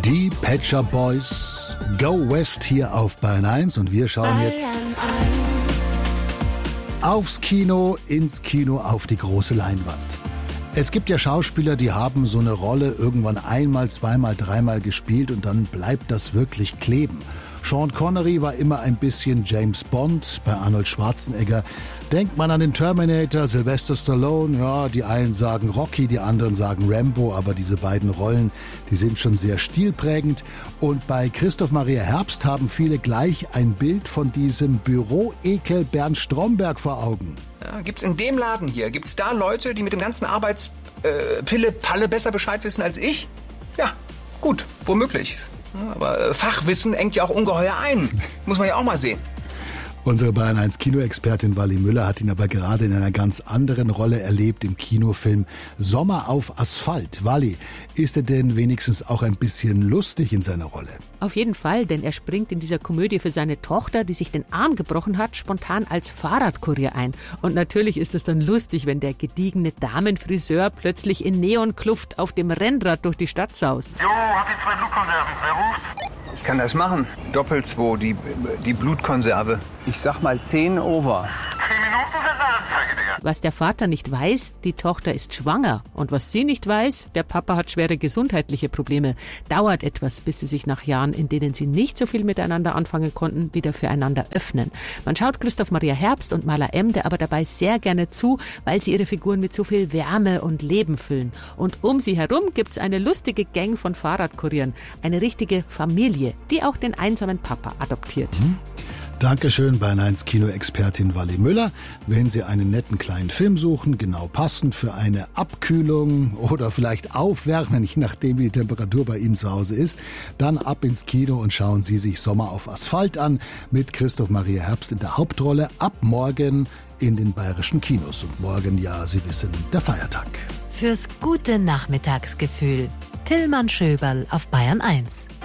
Die Pet Shop Boys, Go West hier auf Bayern 1 und wir schauen jetzt aufs Kino, ins Kino, auf die große Leinwand. Es gibt ja Schauspieler, die haben so eine Rolle irgendwann einmal, zweimal, dreimal gespielt und dann bleibt das wirklich kleben. Sean Connery war immer ein bisschen James Bond. Bei Arnold Schwarzenegger denkt man an den Terminator, Sylvester Stallone. Ja, die einen sagen Rocky, die anderen sagen Rambo, aber diese beiden Rollen, die sind schon sehr stilprägend. Und bei Christoph Maria Herbst haben viele gleich ein Bild von diesem Büroekel Bernd Stromberg vor Augen. Ja, gibt's in dem Laden hier, gibt's da Leute, die mit dem ganzen Pille-Palle besser Bescheid wissen als ich? Ja, gut, womöglich. Aber Fachwissen engt ja auch ungeheuer ein. Muss man ja auch mal sehen. Unsere Bayern 1 Kinoexpertin Wally Müller hat ihn aber gerade in einer ganz anderen Rolle erlebt im Kinofilm Sommer auf Asphalt. Wally, ist er denn wenigstens auch ein bisschen lustig in seiner Rolle? Auf jeden Fall, denn er springt in dieser Komödie für seine Tochter, die sich den Arm gebrochen hat, spontan als Fahrradkurier ein. Und natürlich ist es dann lustig, wenn der gediegene Damenfriseur plötzlich in Neonkluft auf dem Rennrad durch die Stadt saust. Jo, hab die 2 Blutkonserven. Wer ruft? Ich kann das machen. Doppel-2, die Blutkonserve. Ich sag mal 10 over. 10 Minuten sind eine Anzeige, Digga. Was der Vater nicht weiß, die Tochter ist schwanger. Und was sie nicht weiß, der Papa hat schwere gesundheitliche Probleme. Dauert etwas, bis sie sich nach Jahren, in denen sie nicht so viel miteinander anfangen konnten, wieder füreinander öffnen. Man schaut Christoph Maria Herbst und Maler Emde aber dabei sehr gerne zu, weil sie ihre Figuren mit so viel Wärme und Leben füllen. Und um sie herum gibt's eine lustige Gang von Fahrradkurieren. Eine richtige Familie, die auch den einsamen Papa adoptiert. Dankeschön, Bayern 1 Kinoexpertin Wally Müller. Wenn Sie einen netten kleinen Film suchen, genau passend für eine Abkühlung oder vielleicht Aufwärmen, je nachdem wie die Temperatur bei Ihnen zu Hause ist, dann ab ins Kino und schauen Sie sich Sommer auf Asphalt an mit Christoph Maria Herbst in der Hauptrolle ab morgen in den bayerischen Kinos. Und morgen, ja, Sie wissen, der Feiertag. Fürs gute Nachmittagsgefühl. Tillmann Schöberl auf Bayern 1.